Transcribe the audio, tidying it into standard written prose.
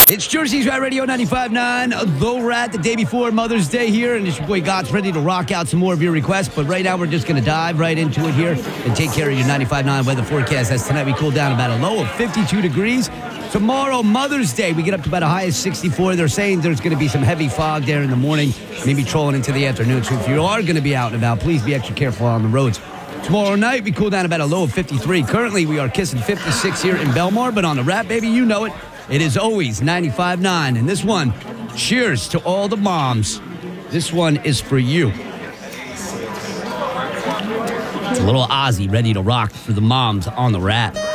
It's Jersey's Rat Radio 95.9, The Rat, the day before Mother's Day here, and it's your boy God's ready to rock out some more of your requests, but right now we're just going to dive right into it here and take care of your 95.9 weather forecast. As tonight we cool down about a low of 52 degrees. Tomorrow, Mother's Day, we get up to about a high of 64. They're saying there's going to be some heavy fog there in the morning, maybe trolling into the afternoon. So if you are going to be out and about, please be extra careful on the roads. Tomorrow night, we cool down about a low of 53. Currently, we are kissing 56 here in Belmar, but on the Rat, baby, you know it. It is always 95.9. And this one, cheers to all the moms. This one is for you. It's a little Ozzy ready to rock for the moms on the Rat.